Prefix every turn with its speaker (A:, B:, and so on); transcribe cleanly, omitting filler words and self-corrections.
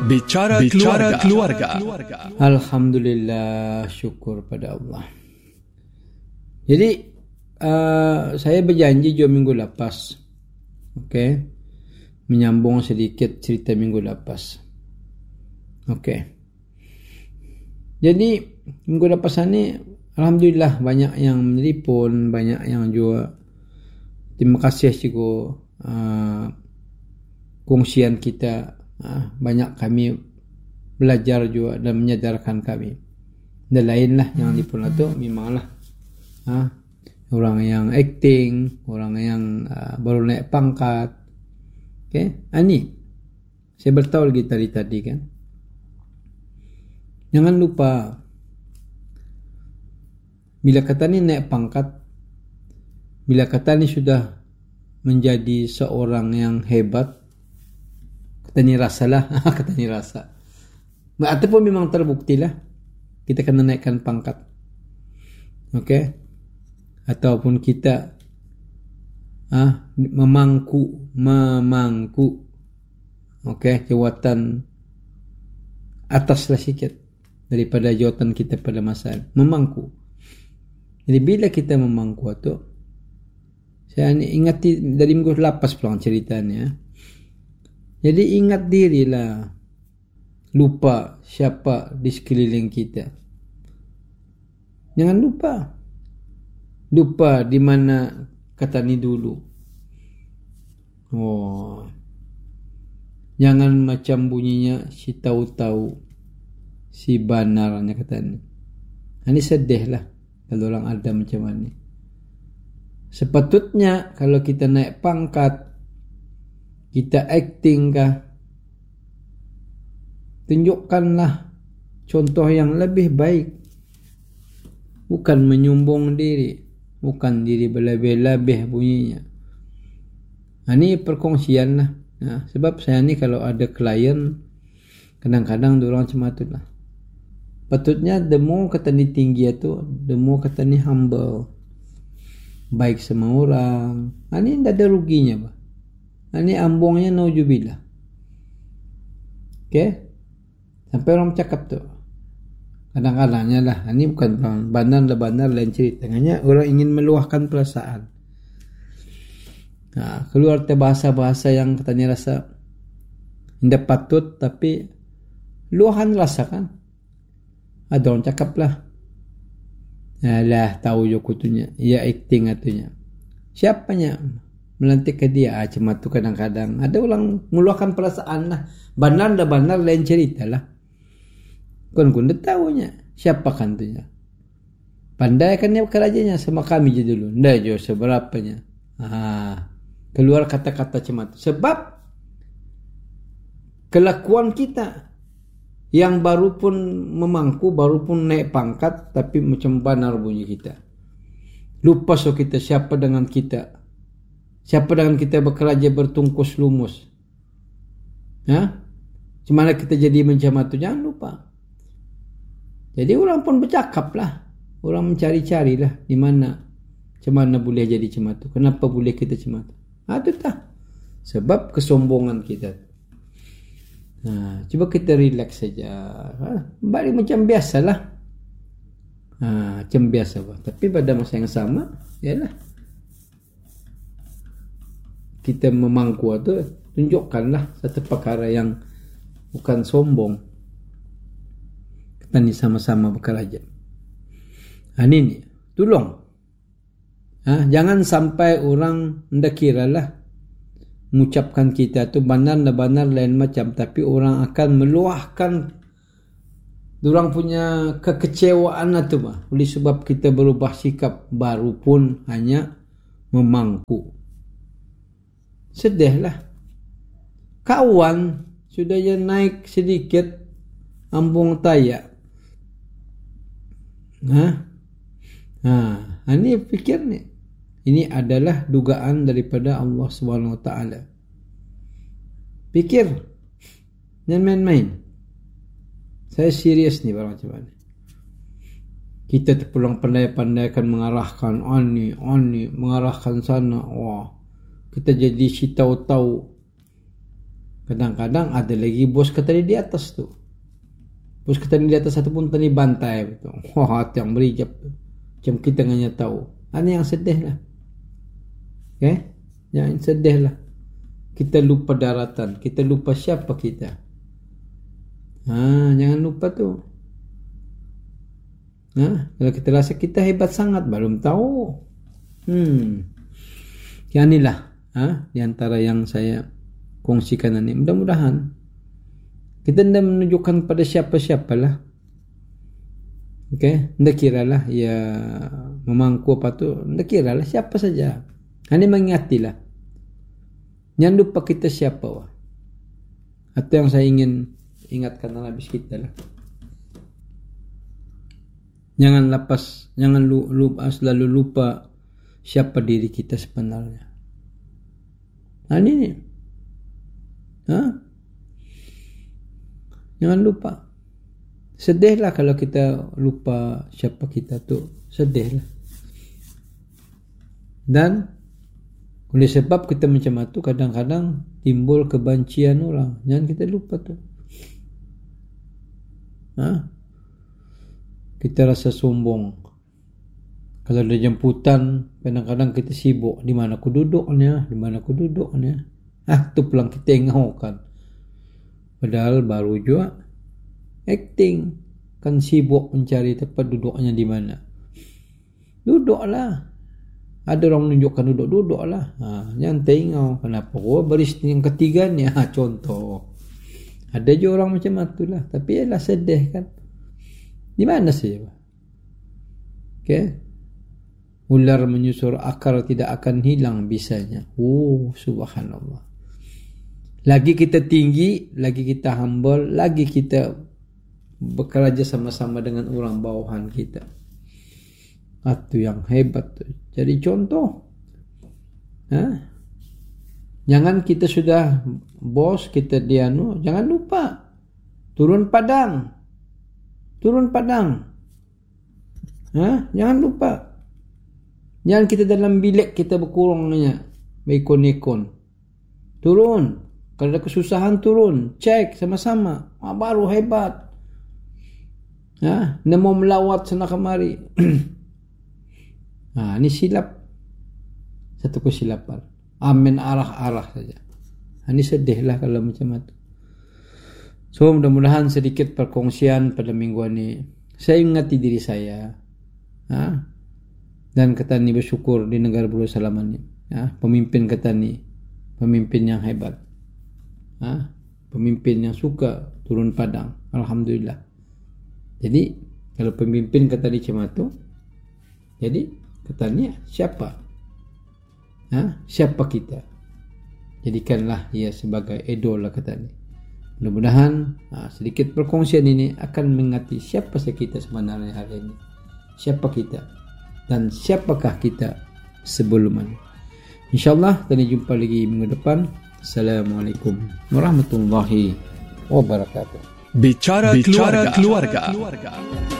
A: Bicara keluarga.
B: Alhamdulillah, syukur pada Allah. Jadi saya berjanji 2 minggu lepas, okey, menyambung sedikit cerita minggu lepas. Okey. Jadi minggu lepas ni alhamdulillah banyak yang menelpon, banyak yang juga terima kasih juga kongsian kita. Banyak kami belajar juga dan menyadarkan kami. Dan lain lah yang telefon tu memanglah orang yang acting, orang yang baru naik pangkat. Okay, ini saya beritahu lagi tadi kan. Jangan lupa, bila kata ni naik pangkat, bila kata ni sudah menjadi seorang yang hebat, kata ni rasalah, kata ni rasa. Ataupun memang terbukti lah, kita kena naikkan pangkat. Okay? Ataupun kita memangku, okay, jawatan atas lah sikit daripada jawatan kita pada masa memangku. Jadi bila kita memangku tu, saya ingati dari minggu lepas pulang ceritanya. Jadi ingat dirilah, lupa siapa di sekeliling kita. Jangan lupa di mana kata ni dulu. Jangan macam bunyinya si tahu-tahu, si banarnya kata ni. Ini sedih lah kalau orang ada macam ni. Sepatutnya kalau kita naik pangkat, kita acting kah, tunjukkanlah contoh yang lebih baik. Bukan menyombong diri, bukan diri berlebih-lebih bunyinya. Ini perkongsian lah. Sebab saya ni kalau ada klien, kadang-kadang diorang macam tu lah. Patutnya the more kata ni tinggi tu, the more kata ni humble, baik sama orang. Ini tak ada ruginya bah. Ini ambongnya naujubillah. Okay, sampai orang cakap tu, kadang-kadangnya lah, ini bukan bandar lain cerita. Hanya orang ingin meluahkan perasaan. Keluar bahasa-bahasa yang katanya rasa tidak patut, tapi luahan rasa kan. Ada orang cakap lah, alah tahu je kutunya, ia acting atunya. Siapanya melantik ke dia cuma tu. Kadang-kadang ada orang meluahkan perasaan lah. Bandar lain cerita lah. Kun dah tahunya siapa kan tu nya. Pandai kan dia kerajanya sama kami je dulu. Ndak je seberapanya. Keluar kata-kata cuma tu. Sebab kelakuan kita yang baru pun memangku, baru pun naik pangkat, tapi macam banar bunyi kita. Lupa kita siapa dengan kita. Siapa dengan kita bekerja bertungkus lumus. Cuma kita jadi macam itu, jangan lupa. Jadi orang pun bercakap lah. Orang mencari-cari lah di mana, macam mana boleh jadi macam itu. Kenapa boleh kita macam itu. Itu tak. Sebab kesombongan kita. Cuba kita relax saja. Balik macam biasa lah. Macam biasa bah. Tapi pada masa yang sama, yalah, kita memangku tu, tunjukkanlah satu perkara yang bukan sombong. Kita ni sama-sama bekerja. Ini tolong. Jangan sampai orang ndak kira lah mengucapkan kita tu banar lain macam, tapi orang akan meluahkan orang punya kekecewaan tu mah. Oleh sebab kita berubah sikap, baru pun hanya memangku. Sedih lah. Kawan sudah je naik sedikit ambung tayak. Ini fikir ni. Ini adalah dugaan daripada Allah SWT. Fikir. Jangan main-main. Saya serius ni barang macam mana. Kita terpulang pandai-pandai akan mengarahkan mengarahkan sana. Wah. Kita jadi si tahu-tahu. Kadang-kadang ada lagi bos kita di atas tu. Bos kita di atas satu pun tadi bantai betul. Wah, hati yang berijap tu. Macam kita hanya tahu. Ini yang sedih lah. Okay? Yang sedih lah. Kita lupa daratan. Kita lupa siapa kita. Jangan lupa tu. Kalau kita rasa kita hebat sangat, belum tahu. Yang inilah di antara yang saya kongsikan ini. Mudah-mudahan kita tidak menunjukkan pada siapa-siapa lah. Okay? Tidak kira lah ya memangku apa tu. Tidak kira lah siapa saja. Hanya mengingatilah. Jangan lupa kita siapa wah. Atau yang saya ingin ingatkan habis kita lah. Jangan selalu lupa siapa diri kita sebenarnya. Ini. Jangan lupa. Sedihlah kalau kita lupa siapa kita tu. Sedihlah. Dan oleh sebab kita macam itu, kadang-kadang timbul kebencian orang. Jangan kita lupa tu. Kita rasa sombong. Kalau ada jemputan, kadang-kadang kita sibuk. Di mana aku duduknya? Di mana aku duduknya? Tu pulang kita tengokkan. Padahal baru juga acting. Kan sibuk mencari tempat duduknya di mana. Duduklah. Ada orang menunjukkan duduklah. Jangan tengok. Kenapa? Baris yang ketiga ni. Contoh. Ada je orang macam itulah. Tapi ialah sedih kan. Di mana sih? Okay. Ular menyusur akar tidak akan hilang bisanya. Subhanallah. Lagi kita tinggi, lagi kita humble, lagi kita bekerja sama-sama dengan orang bawahan kita. Itu yang hebat tu. Jadi contoh. Jangan kita sudah bos, kita jangan lupa. Turun padang. Jangan lupa. Jangan kita dalam bilik kita berkurangnya. Mekon-ekon. Turun. Kalau ada kesusahan turun. Cek sama-sama. Baru hebat. Dia mau melawat sana kemari. Ini silap. Satu kesilapan. Amin arah-arah saja. Ini sedihlah kalau macam itu. So mudah-mudahan sedikit perkongsian pada minggu ini. Saya ingati diri saya. Dan kata ni bersyukur di negara Darussalam ini. Pemimpin kata ni. Pemimpin yang hebat. Pemimpin yang suka turun padang. Alhamdulillah. Jadi kalau pemimpin kata ni macam itu. Jadi katanya siapa? Siapa kita? Jadikanlah ia sebagai idola kata ni. Mudah-mudahan sedikit perkongsian ini akan mengingati siapa kita sebenarnya hari ini. Siapa kita dan siapakah kita sebelum ini. InsyaAllah kita jumpa lagi minggu depan. Assalamualaikum warahmatullahi wabarakatuh.
A: Bicara keluarga.